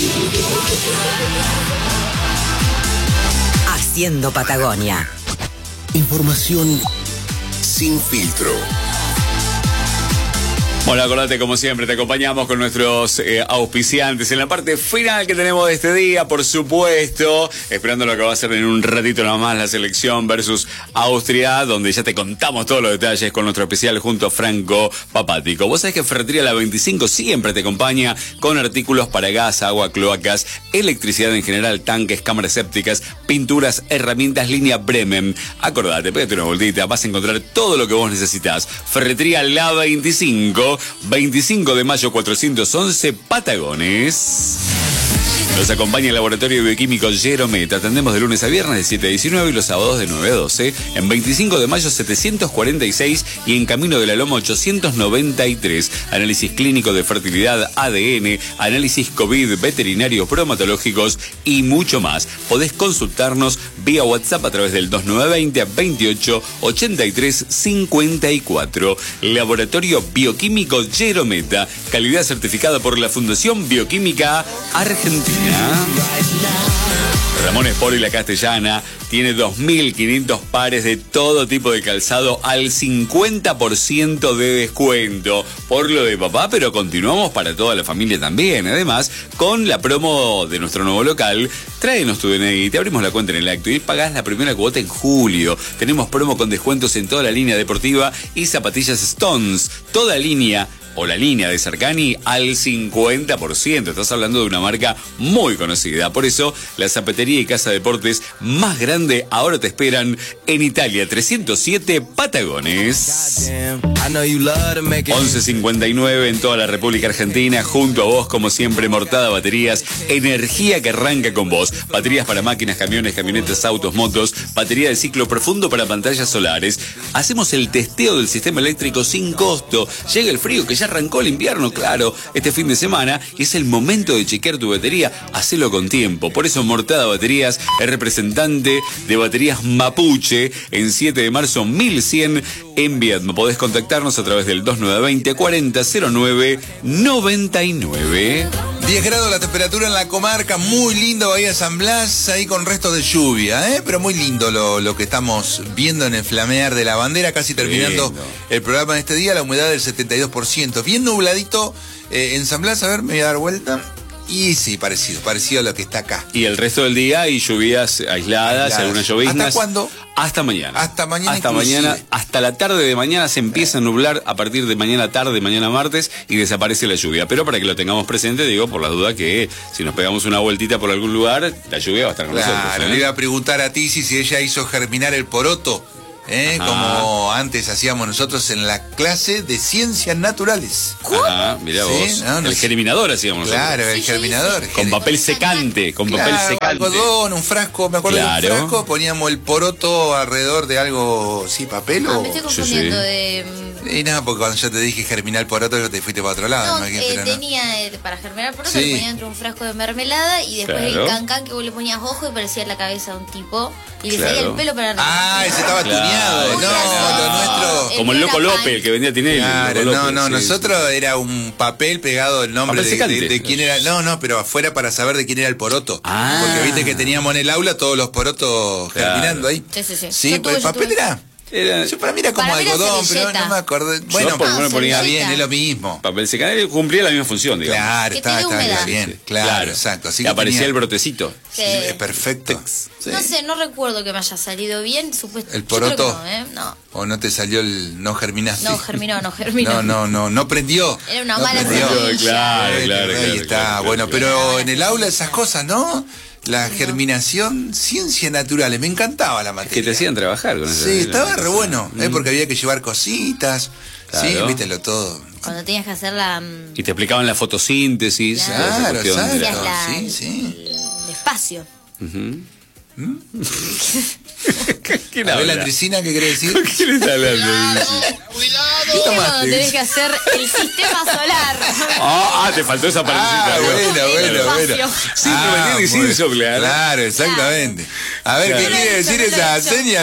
Speaker 5: Haciendo Patagonia.
Speaker 6: Información sin filtro.
Speaker 1: Bueno, acordate, como siempre, te acompañamos con nuestros eh, auspiciantes en la parte final que tenemos de este día, por supuesto, esperando lo que va a ser en un ratito nada más la selección versus Austria, donde ya te contamos todos los detalles con nuestro especial junto a Franco Papático. Vos sabés que Ferretería La veinticinco siempre te acompaña con artículos para gas, agua, cloacas, electricidad en general, tanques, cámaras sépticas, pinturas, herramientas, línea Bremen. Acordate, pégate una vueltita, vas a encontrar todo lo que vos necesitas. Ferretería La veinticinco, veinticinco de mayo cuatrocientos once, Patagones. Nos acompaña el laboratorio bioquímico Geromet. Atendemos de lunes a viernes de siete a diecinueve y los sábados de nueve a doce. En veinticinco de mayo setecientos cuarenta y seis y en Camino de la Loma ochocientos noventa y tres. Análisis clínico de fertilidad, A D N, análisis COVID, veterinarios, bromatológicos y mucho más. Podés consultarnos vía WhatsApp a través del dos nueve veinte, veintiocho, ochenta y tres, cincuenta y cuatro. Laboratorio bioquímico Gerometa. Calidad certificada por la Fundación Bioquímica Argentina. Ramón Sport y La Castellana tiene dos mil quinientos pares de todo tipo de calzado al cincuenta por ciento de descuento por lo de papá, pero continuamos para toda la familia también. Además, con la promo de nuestro nuevo local, tráenos tu D N I, te abrimos la cuenta en el acto y pagás la primera cuota en julio. Tenemos promo con descuentos en toda la línea deportiva y zapatillas Stones, toda línea o la línea de Cercani al cincuenta por ciento. Estás hablando de una marca muy conocida. Por eso, la zapatería y casa de deportes más grande ahora te esperan en Italia trescientos siete, Patagones. once cincuenta y nueve en toda la República Argentina. Junto a vos, como siempre, Mortada Baterías. Energía que arranca con vos. Baterías para máquinas, camiones, camionetas, autos, motos. Batería de ciclo profundo para pantallas solares. Hacemos el testeo del sistema eléctrico sin costo. Llega el frío, que ya arrancó el invierno, claro, este fin de semana, y es el momento de chequear tu batería. Hacelo con tiempo. Por eso Mortada Baterías es representante de Baterías Mapuche en siete de marzo mil cien en Viedma. Podés contactarnos a través del dos nueve veinte, cuarenta, cero nueve, noventa y nueve.
Speaker 2: diez grados la temperatura en la comarca, muy lindo Bahía San Blas, ahí con restos de lluvia, ¿eh? Pero muy lindo lo, lo que estamos viendo en el flamear de la bandera, casi terminando lindo el programa de este día, la humedad del setenta y dos por ciento, bien nubladito eh, en San Blas. A ver, me voy a dar vuelta. Y sí, parecido, parecido a lo que está acá.
Speaker 1: Y el resto del día hay lluvias aisladas, aisladas. algunas lloviznas.
Speaker 2: ¿Hasta cuándo?
Speaker 1: Hasta mañana.
Speaker 2: Hasta mañana.
Speaker 1: Hasta
Speaker 2: inclusive.
Speaker 1: mañana, hasta la tarde de mañana se empieza a nublar a partir de mañana tarde, mañana martes, y desaparece la lluvia. Pero para que lo tengamos presente, digo, por la duda que si nos pegamos una vueltita por algún lugar, la lluvia va a estar con
Speaker 2: claro,
Speaker 1: nosotros. ¿eh?
Speaker 2: Le iba a preguntar a Tizi si ella hizo germinar el poroto. ¿Eh? Como antes hacíamos nosotros en la clase de ciencias naturales.
Speaker 1: Ajá, mirá
Speaker 2: ¿Sí?
Speaker 1: vos.
Speaker 2: No, no
Speaker 1: el
Speaker 2: sé.
Speaker 1: germinador hacíamos nosotros.
Speaker 2: Claro, el germinador.
Speaker 1: Con papel secante, con
Speaker 2: claro,
Speaker 1: papel secante.
Speaker 2: algodón, un frasco, me acuerdo
Speaker 1: claro.
Speaker 2: de un frasco, poníamos el poroto alrededor de algo, sí, papel
Speaker 14: Ah,
Speaker 2: o...
Speaker 14: me estoy confundiendo
Speaker 1: sí, sí.
Speaker 14: de...
Speaker 2: Y nada, porque cuando yo te dije germinar el poroto, te fuiste para otro lado.
Speaker 14: No,
Speaker 2: ¿no?
Speaker 14: eh,
Speaker 2: Pero no.
Speaker 14: tenía, eh, para germinar poroto,
Speaker 2: Sí.
Speaker 14: le ponía dentro un frasco de mermelada y después
Speaker 1: Claro.
Speaker 14: el cancán que vos le ponías ojo y parecía la cabeza de un tipo y le
Speaker 1: Claro.
Speaker 14: salía el pelo para arriba.
Speaker 2: Ah, ese estaba
Speaker 1: Claro.
Speaker 2: tuneado.
Speaker 14: Muy
Speaker 2: No,
Speaker 14: gracioso.
Speaker 2: lo nuestro...
Speaker 1: Como el
Speaker 14: mío
Speaker 1: Loco
Speaker 14: era
Speaker 1: López,
Speaker 14: pan.
Speaker 1: el que vendía Tinelli.
Speaker 2: Claro,
Speaker 1: Loco
Speaker 2: no,
Speaker 1: López,
Speaker 2: no,
Speaker 1: sí.
Speaker 2: nosotros era un papel pegado el nombre
Speaker 1: Papel
Speaker 2: de,
Speaker 1: secante.
Speaker 2: de- de quién era, no, no, pero afuera para saber de quién era el poroto.
Speaker 1: Ah.
Speaker 2: Porque viste que teníamos en el aula todos los porotos
Speaker 1: Claro.
Speaker 2: germinando ahí.
Speaker 14: Sí, sí, sí.
Speaker 2: Sí,
Speaker 14: Yo
Speaker 2: pues el
Speaker 14: tuve, yo
Speaker 2: papel
Speaker 14: tuve.
Speaker 2: era.
Speaker 1: Era
Speaker 2: Yo para mí era como
Speaker 14: Para mí era
Speaker 2: algodón, pero
Speaker 14: servilleta.
Speaker 2: no me acuerdo. Bueno,
Speaker 1: por lo menos ponía
Speaker 2: está
Speaker 14: servilleta.
Speaker 2: bien, es lo mismo.
Speaker 1: papel secante, cumplía la misma función, digamos.
Speaker 2: Claro,
Speaker 14: Que
Speaker 2: estaba,
Speaker 14: te dé
Speaker 2: estaba
Speaker 14: humedad.
Speaker 2: bien. Claro, exacto. Así
Speaker 1: y
Speaker 2: que
Speaker 1: aparecía
Speaker 2: tenía-
Speaker 1: el brotecito.
Speaker 14: Sí.
Speaker 2: Sí, perfecto. Sí.
Speaker 14: No sé, no recuerdo que me haya salido bien, supuesto.
Speaker 2: ¿El
Speaker 14: Yo creo que
Speaker 2: poroto?
Speaker 14: no, ¿eh? No,
Speaker 2: ¿O no te salió el no germinaste?
Speaker 14: no, germinó, no germinó.
Speaker 2: No, no, no, no prendió.
Speaker 14: Era una
Speaker 2: no
Speaker 14: mala
Speaker 2: prendió.
Speaker 14: semilla.
Speaker 1: Claro,
Speaker 2: Bueno,
Speaker 1: claro,
Speaker 2: ahí
Speaker 1: claro,
Speaker 2: está.
Speaker 1: claro,
Speaker 2: Bueno,
Speaker 1: claro,
Speaker 2: pero
Speaker 14: claro.
Speaker 2: en el aula esas cosas, ¿no? La germinación, ciencias naturales, me encantaba la materia.
Speaker 1: Que te hacían trabajar con eso.
Speaker 2: Sí, estaba re bueno, ¿eh? Porque había que llevar cositas, sí,
Speaker 1: Claro.
Speaker 2: vítelo todo.
Speaker 14: Cuando tenías que hacer la... mm,
Speaker 1: Y te explicaban la fotosíntesis.
Speaker 14: Claro.
Speaker 1: esa
Speaker 2: Claro,
Speaker 1: cuestión de-
Speaker 14: hacías
Speaker 2: exacto.
Speaker 14: la-
Speaker 2: Sí, sí.
Speaker 14: el espacio.
Speaker 1: Ujú.
Speaker 2: ¿Mm?
Speaker 1: ¿Quién
Speaker 2: A ver,
Speaker 1: habla?
Speaker 2: la tricina, ¿qué quiere decir?
Speaker 1: ¿Quién está hablando?
Speaker 15: Cuidado,
Speaker 14: Luego tenés que hacer el sistema solar.
Speaker 1: Ah, ah, te faltó esa partecita.
Speaker 2: Ah, bueno, bueno, bueno.
Speaker 1: Sin
Speaker 2: Ah,
Speaker 1: prometer y sin
Speaker 2: muy-
Speaker 1: soplar.
Speaker 2: Claro, exactamente. A ver,
Speaker 1: Claro.
Speaker 2: ¿qué quiere decir esa seña?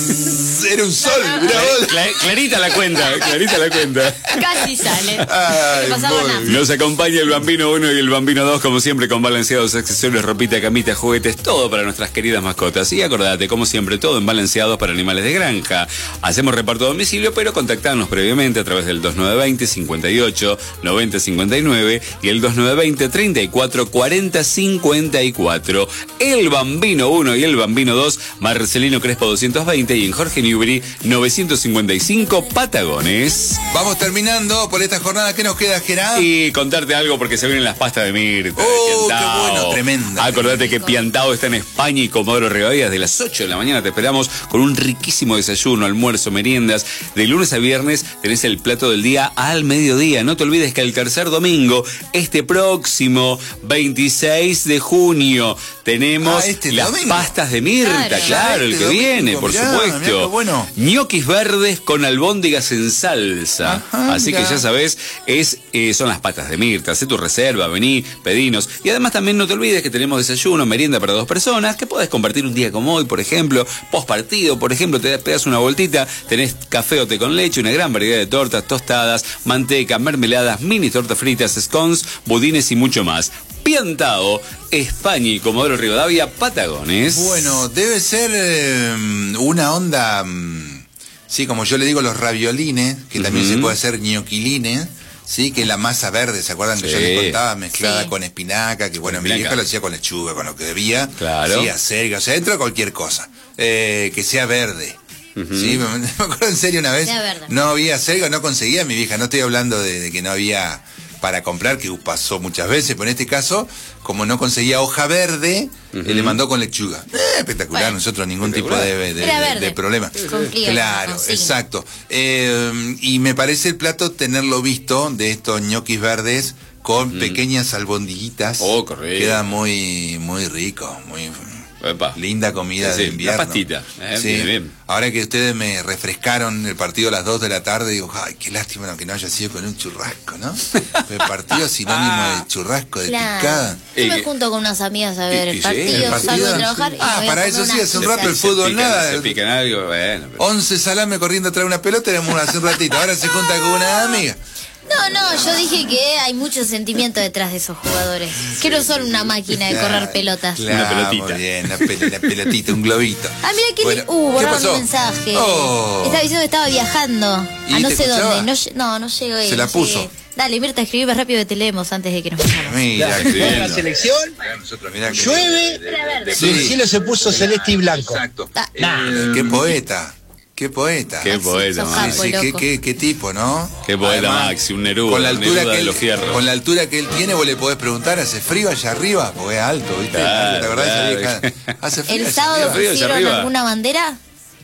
Speaker 2: Era un sol, mirá vos.
Speaker 1: Cla- clarita la cuenta, clarita la cuenta.
Speaker 14: Casi sale.
Speaker 2: Ay,
Speaker 14: No pasaba nada.
Speaker 1: Nos acompaña el Bambino uno y el Bambino dos, como siempre, con balanceados, accesorios, ropita, camita, juguetes, todo para nuestras queridas mascotas. Y acordate, como siempre, todo en balanceados para animales de granja. Hacemos reparto a domicilio, pero contactanos previamente a través del dos nueve dos cero, cincuenta y ocho, noventa cincuenta y nueve y el dos nueve dos cero, treinta y cuatro, cuarenta cincuenta y cuatro. El Bambino uno y el Bambino dos, Marcelino Crespo doscientos veinte y en Jorge Newbery novecientos cincuenta y cinco, Patagones.
Speaker 2: Vamos terminando por esta jornada. ¿Qué nos queda, Gerard?
Speaker 1: Y contarte algo porque se vienen las pastas de Mirta.
Speaker 2: Oh,
Speaker 1: de Piantao.
Speaker 2: qué bueno, tremenda.
Speaker 1: Acordate que Piantao está en España y Comodoro Rivadavia desde las ocho de la mañana. Te esperamos con un riquísimo desayuno, almuerzo, meriendas. De lunes a viernes tenés el plato del día al mediodía. No te olvides que el tercer domingo, este próximo veintiséis de junio, tenemos
Speaker 2: Ah, este
Speaker 1: las
Speaker 2: domingo.
Speaker 1: pastas de Mirta.
Speaker 14: Claro.
Speaker 1: Claro, el
Speaker 2: Este
Speaker 1: que
Speaker 2: domingo,
Speaker 1: viene, por
Speaker 2: mirá, mirá qué
Speaker 1: supuesto.
Speaker 2: bueno.
Speaker 1: Ñoquis verdes con albóndigas en salsa.
Speaker 2: Ajá,
Speaker 1: Así
Speaker 2: mirá.
Speaker 1: que ya sabes, es, eh, son las patas de Mirta. Hacé tu reserva, vení, pedinos. Y además también no te olvides que tenemos desayuno, merienda para dos personas, que podés compartir un día como hoy, por ejemplo, post partido, por ejemplo, te pegas una vueltita, tenés café o té con leche, una gran variedad de tortas, tostadas, manteca, mermeladas, mini tortas fritas, scones, budines y mucho más. Piantao, España y Comodoro Rivadavia, Patagones.
Speaker 2: Bueno, debe ser eh, una onda, mm, sí, como yo le digo, los raviolines, que también
Speaker 1: Ujú.
Speaker 2: se puede hacer ñoquilines, sí, que es la masa verde, ¿se acuerdan que
Speaker 1: Sí.
Speaker 2: yo les contaba? Mezclada
Speaker 14: Sí.
Speaker 2: con espinaca, que bueno,
Speaker 1: Con
Speaker 2: mi
Speaker 1: espinaca.
Speaker 2: vieja lo hacía con lechuga, con lo que debía.
Speaker 1: Claro.
Speaker 2: Sí, acelga, o sea, entra cualquier cosa, eh, que sea verde. Sí, me, me acuerdo en serio una vez,
Speaker 14: Sea verde.
Speaker 2: no había acelga, no conseguía mi vieja, no estoy hablando de, de que no había para comprar, que pasó muchas veces, pero en este caso, como no conseguía hoja verde,
Speaker 1: Ujú.
Speaker 2: eh, le mandó con lechuga. Eh, espectacular,
Speaker 14: Bueno.
Speaker 2: nosotros ningún tipo de, de,
Speaker 14: Era
Speaker 2: de-
Speaker 14: verde.
Speaker 2: de problema.
Speaker 14: Cumplía
Speaker 2: Claro,
Speaker 14: la consigna.
Speaker 2: exacto. Eh, y me parece el plato tenerlo visto de estos ñoquis verdes con pequeñas albondiguitas.
Speaker 1: Oh, correcto.
Speaker 2: Queda muy, muy rico, muy
Speaker 1: Epa.
Speaker 2: linda comida
Speaker 1: Sí,
Speaker 2: de invierno.
Speaker 1: una pastita, eh,
Speaker 2: Sí.
Speaker 1: bien, bien.
Speaker 2: Ahora que ustedes me refrescaron el partido a las dos de la tarde, digo, ay, qué lástima no, que no haya sido con un churrasco, ¿no? El partido sinónimo de churrasco, de
Speaker 14: Claro.
Speaker 2: picada.
Speaker 14: Yo me
Speaker 1: Eh,
Speaker 14: junto con unas amigas a ver
Speaker 1: y-
Speaker 14: el
Speaker 1: y sí,
Speaker 14: partido,
Speaker 2: el
Speaker 14: salgo
Speaker 2: partido,
Speaker 14: a trabajar
Speaker 2: sí.
Speaker 14: y
Speaker 2: Ah,
Speaker 14: me voy a
Speaker 2: para
Speaker 14: comer
Speaker 2: eso sí,
Speaker 14: una
Speaker 2: hace un
Speaker 14: pizza.
Speaker 2: rato el
Speaker 1: Se
Speaker 2: fútbol,
Speaker 1: pican,
Speaker 2: nada.
Speaker 1: Se pican algo, bueno. pero-
Speaker 2: once salame corriendo a traer una pelota, tenemos hace un ratito. Ahora se junta con una amiga.
Speaker 14: No, no, yo dije que hay mucho sentimiento detrás de esos jugadores. Que no son una máquina de correr pelotas.
Speaker 2: Claro,
Speaker 1: Una pelotita.
Speaker 2: Muy bien, una, pel- una pelotita, un globito.
Speaker 14: Ah, mira que
Speaker 2: Bueno,
Speaker 14: li- uh,
Speaker 2: ¿qué
Speaker 14: borraron
Speaker 2: pasó?
Speaker 14: un mensaje.
Speaker 2: Oh.
Speaker 14: Estaba diciendo que estaba viajando
Speaker 2: ¿Y
Speaker 14: a no
Speaker 2: te
Speaker 14: sé
Speaker 2: escuchaba?
Speaker 14: dónde. No, lle- no, no llego.
Speaker 2: Se la
Speaker 14: no
Speaker 2: puso.
Speaker 14: llegué. Dale, Mirta, escribí más rápido que te leemos antes de que nos vayamos.
Speaker 2: Mira,
Speaker 1: Claro,
Speaker 2: qué
Speaker 1: bien.
Speaker 2: lindo.
Speaker 15: La selección
Speaker 2: Nosotros, mirá que-
Speaker 15: llueve
Speaker 2: Sí.
Speaker 15: y el cielo se puso celeste y blanco.
Speaker 2: Exacto.
Speaker 14: Ah.
Speaker 2: Eh, qué poeta. Qué poeta.
Speaker 1: Qué
Speaker 14: Ah, sí,
Speaker 1: poeta,
Speaker 14: sos
Speaker 1: man.
Speaker 14: capo,
Speaker 2: Sí, qué,
Speaker 14: loco.
Speaker 2: qué, qué tipo, ¿no?
Speaker 1: Qué poeta,
Speaker 2: Además,
Speaker 1: Maxi, un Neruda,
Speaker 2: con la altura
Speaker 1: Neruda
Speaker 2: que
Speaker 1: de
Speaker 2: él,
Speaker 1: los fierros.
Speaker 2: Con la altura que él tiene, vos le podés preguntar, ¿hace frío allá arriba? Porque es alto, ¿viste?
Speaker 1: Claro,
Speaker 2: ¿Te acordás de esa
Speaker 1: claro.
Speaker 2: vieja? ¿Hace frío
Speaker 14: ¿El
Speaker 2: allá
Speaker 14: sábado
Speaker 2: arriba?
Speaker 1: frío allá
Speaker 14: pusieron
Speaker 1: arriba.
Speaker 14: alguna bandera?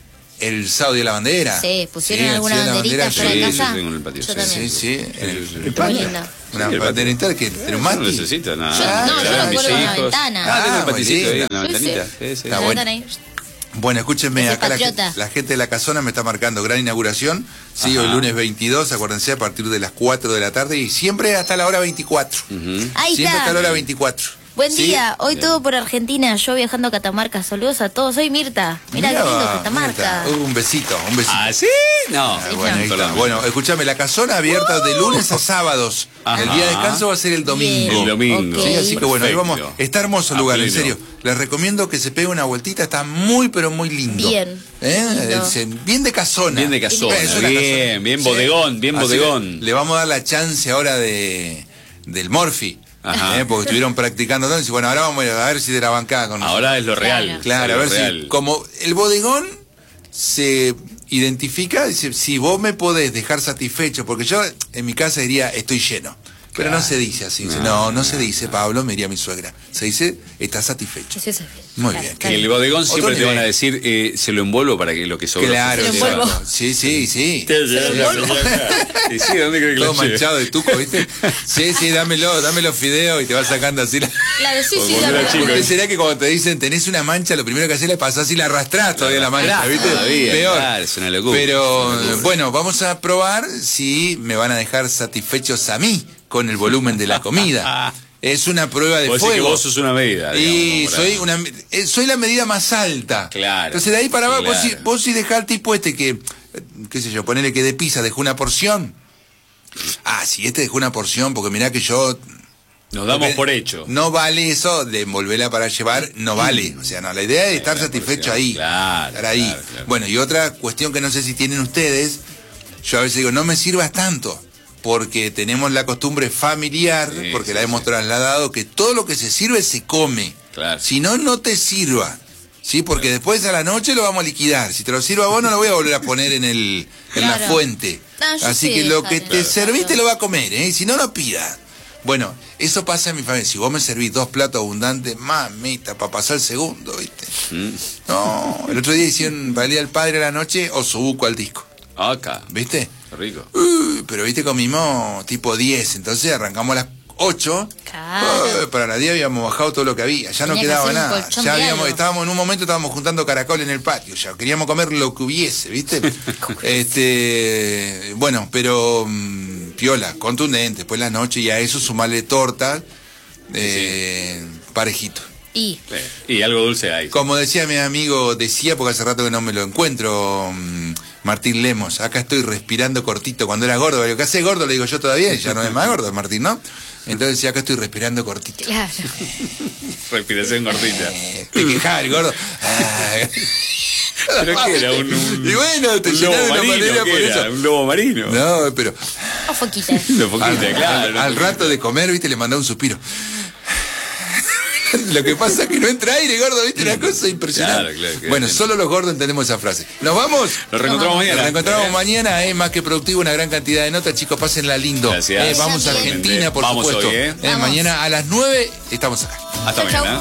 Speaker 2: El sábado de la bandera.
Speaker 14: Sí, pusieron
Speaker 2: Sí,
Speaker 14: alguna
Speaker 2: el Día de la
Speaker 14: banderita
Speaker 2: Bandera,
Speaker 14: fuera de
Speaker 1: sí,
Speaker 14: casa.
Speaker 1: yo tengo en el patio,
Speaker 14: Yo
Speaker 1: sí,
Speaker 14: también.
Speaker 2: Sí, sí. El-
Speaker 1: Sí,
Speaker 14: Muy lindo.
Speaker 2: una
Speaker 1: Sí, el
Speaker 2: bandera interna que
Speaker 1: No
Speaker 2: Trumati.
Speaker 1: necesito nada.
Speaker 14: Yo- no, yo
Speaker 1: Claro,
Speaker 14: lo
Speaker 1: mis
Speaker 14: cuelgo en la
Speaker 1: hijos.
Speaker 14: ventana.
Speaker 1: Ah, tengo
Speaker 2: Ah,
Speaker 1: el paticito
Speaker 2: muy
Speaker 1: ahí,
Speaker 2: lindo.
Speaker 1: en la
Speaker 14: Sí,
Speaker 1: ventanita.
Speaker 14: sí.
Speaker 1: Sí, sí.
Speaker 2: Está bueno.
Speaker 14: Están ahí.
Speaker 2: Bueno, escúchenme,
Speaker 14: Ese
Speaker 2: acá la,
Speaker 14: patriota.
Speaker 2: gente- la gente de la casona me está marcando gran inauguración. Sí,
Speaker 1: Ajá.
Speaker 2: hoy lunes veintidós, acuérdense, a partir de las cuatro de la tarde y siempre hasta la hora veinticuatro.
Speaker 1: Ujú.
Speaker 14: Ahí
Speaker 2: Siempre
Speaker 14: está.
Speaker 2: hasta la hora veinticuatro.
Speaker 14: Buen
Speaker 2: ¿Sí?
Speaker 14: día, hoy todo por Argentina, yo viajando a Catamarca, saludos a todos, soy Mirta. Mira qué lindo
Speaker 2: va,
Speaker 14: Catamarca.
Speaker 2: Mirta. Uh, un besito, un besito.
Speaker 1: ¿Ah, sí? No.
Speaker 2: Ah, bueno, ahí está.
Speaker 1: Perdón.
Speaker 2: Bueno, escúchame, la casona abierta de lunes a sábados.
Speaker 1: Ajá.
Speaker 2: El día de descanso va a ser el domingo.
Speaker 14: Bien.
Speaker 1: El domingo.
Speaker 14: Ok.
Speaker 2: Sí, así que bueno, ahí vamos.
Speaker 1: Perfecto.
Speaker 2: Está hermoso el
Speaker 1: A
Speaker 2: lugar, en
Speaker 1: pleno.
Speaker 2: serio. Les recomiendo que se pegue una vueltita, está muy, pero muy lindo.
Speaker 14: Bien.
Speaker 2: ¿Eh?
Speaker 14: Lindo.
Speaker 2: Es, bien de casona.
Speaker 1: Bien de casona,
Speaker 2: Es una
Speaker 1: bien,
Speaker 2: casona.
Speaker 1: bien bodegón, bien
Speaker 2: Así
Speaker 1: bodegón.
Speaker 2: Le, le vamos a dar la chance ahora de del Morphy.
Speaker 1: Ajá.
Speaker 2: ¿eh? Porque estuvieron practicando todo. Y bueno, ahora vamos a ver si de la bancada con nosotros.
Speaker 1: Ahora es lo real.
Speaker 2: Claro, a
Speaker 1: es
Speaker 2: ver
Speaker 1: lo
Speaker 2: si,
Speaker 1: real.
Speaker 2: como el bodegón se identifica, dice, si vos me podés dejar satisfecho, porque yo en mi casa diría, estoy lleno. Pero
Speaker 1: Claro.
Speaker 2: no se dice así.
Speaker 1: No,
Speaker 2: No, no se dice, Pablo, me diría mi suegra. Se dice, está satisfecho.
Speaker 14: Sí, sí.
Speaker 2: Muy
Speaker 14: Claro,
Speaker 2: bien.
Speaker 14: está
Speaker 1: En el
Speaker 14: bien.
Speaker 1: bodegón
Speaker 2: Otro
Speaker 1: siempre te
Speaker 2: nivel.
Speaker 1: van a decir, eh, se lo envuelvo para que lo que sobra.
Speaker 2: Claro,
Speaker 14: Se lo
Speaker 2: exacto.
Speaker 14: envuelvo.
Speaker 2: Sí, sí, sí.
Speaker 1: Se lo envuelvo. Y sí, ¿dónde cree que
Speaker 2: Todo
Speaker 1: lo lleve?
Speaker 2: manchado de tuco, ¿viste? Sí, sí, dámelo, dame los fideos y te vas sacando así la...
Speaker 14: Claro, sí, sí,
Speaker 1: Cuando
Speaker 14: la
Speaker 1: era
Speaker 14: verdad.
Speaker 1: chico.
Speaker 2: ¿Por qué será que cuando te dicen tenés una mancha, lo primero que haces es pasar así la arrastrás todavía la mancha, ¿viste?
Speaker 1: Todavía,
Speaker 2: Peor.
Speaker 1: claro, es una locura.
Speaker 2: Pero
Speaker 1: Es una locura.
Speaker 2: bueno, vamos a probar si me van a dejar satisfechos a mí con el volumen de la comida. Es una prueba de
Speaker 1: Vos decís que
Speaker 2: fuego.
Speaker 1: vos sos una medida.
Speaker 2: Y
Speaker 1: digamos, por
Speaker 2: soy
Speaker 1: ahí.
Speaker 2: una eh, soy la medida más alta.
Speaker 1: Claro.
Speaker 2: Entonces de ahí para abajo, vos,
Speaker 1: Claro.
Speaker 2: si, vos si dejás al tipo este que, eh, qué sé yo, ponele que de pizza dejó una porción. Ah, si este dejó una porción, porque mirá que yo...
Speaker 1: Nos damos
Speaker 2: porque
Speaker 1: por hecho.
Speaker 2: No vale eso de envolverla para llevar, no vale. O sea, no, la idea es estar
Speaker 1: la
Speaker 2: satisfecho
Speaker 1: porción.
Speaker 2: ahí.
Speaker 1: Claro,
Speaker 2: estar ahí.
Speaker 1: claro, claro.
Speaker 2: Bueno, y otra cuestión que no sé si tienen ustedes, yo a veces digo, no me sirvas tanto. Porque tenemos la costumbre familiar,
Speaker 1: Sí,
Speaker 2: porque
Speaker 1: sí,
Speaker 2: la hemos
Speaker 1: sí.
Speaker 2: trasladado, que todo lo que se sirve se come.
Speaker 1: Claro.
Speaker 2: Si no, no te sirva. Sí, porque después a la noche lo vamos a liquidar. Si te lo sirvo a vos, no lo voy a volver a poner en el en la
Speaker 14: Claro.
Speaker 2: fuente.
Speaker 14: No, yo
Speaker 2: Así
Speaker 14: sí,
Speaker 2: que lo
Speaker 14: déjale.
Speaker 2: que te servís te lo va a comer, ¿eh? Y si no, no pidas. Bueno, eso pasa en mi familia. Si vos me servís dos platos abundantes, mamita, para pasar el segundo, ¿viste?
Speaker 1: Mm.
Speaker 2: No, el otro día hicieron valía el padre a la noche o subuco al disco,
Speaker 1: Acá.
Speaker 2: ¿viste?
Speaker 1: Qué rico.
Speaker 2: Uy, pero viste, comimos tipo diez, entonces arrancamos a las ocho.
Speaker 14: Claro.
Speaker 2: Uy, para las diez habíamos bajado todo lo que había, ya no
Speaker 14: Tenía que
Speaker 2: quedaba
Speaker 14: hacer un
Speaker 2: nada.
Speaker 14: colchón
Speaker 2: Ya
Speaker 14: de
Speaker 2: habíamos,
Speaker 14: algo.
Speaker 2: estábamos en un momento, estábamos juntando caracol en el patio, ya queríamos comer lo que hubiese, ¿viste? este, bueno, pero mm, piola, contundente, después la noche y a eso sumarle torta, eh, parejito.
Speaker 14: Y
Speaker 1: Sí. Y algo dulce hay.
Speaker 2: Como decía mi amigo, decía porque hace rato que no me lo encuentro, mm, Martín Lemos, acá estoy respirando cortito. Cuando era gordo, le digo, ¿qué hace gordo? Le digo yo todavía, y ya no es más gordo Martín, ¿no? Entonces decía, acá estoy respirando cortito.
Speaker 14: claro.
Speaker 1: Respiración gordita.
Speaker 2: Eh, te quejaba el gordo. Ah.
Speaker 1: ¿Pero qué era? ¿Un, un,
Speaker 2: Y bueno, te
Speaker 1: un
Speaker 2: llenaron
Speaker 1: lobo
Speaker 2: de una
Speaker 1: marino?
Speaker 2: manera
Speaker 1: ¿Qué
Speaker 2: por
Speaker 1: era?
Speaker 2: eso.
Speaker 1: ¿Un lobo marino?
Speaker 2: No, pero
Speaker 14: O foquita.
Speaker 1: Lo poquito,
Speaker 2: al,
Speaker 1: claro.
Speaker 2: al-
Speaker 1: lo
Speaker 2: al
Speaker 1: poquito.
Speaker 2: rato de comer, viste, le mandaba un suspiro. Lo que pasa es que no entra aire, gordo, viste, una cosa impresionante.
Speaker 1: Claro, claro, que
Speaker 2: bueno,
Speaker 1: bien.
Speaker 2: solo los gordos entendemos esa frase. ¿Nos vamos?
Speaker 1: Nos reencontramos mañana.
Speaker 2: Nos reencontramos
Speaker 1: Eh.
Speaker 2: mañana, es más que productivo, una gran cantidad de notas, chicos, pásenla lindo.
Speaker 1: Gracias.
Speaker 2: Eh, vamos a
Speaker 14: Gracias.
Speaker 2: Argentina, por
Speaker 1: Vamos
Speaker 2: supuesto.
Speaker 1: hoy, ¿eh?
Speaker 2: Eh,
Speaker 14: Vamos.
Speaker 2: mañana a las nueve estamos acá.
Speaker 1: Hasta
Speaker 14: Chau, chau.
Speaker 1: mañana.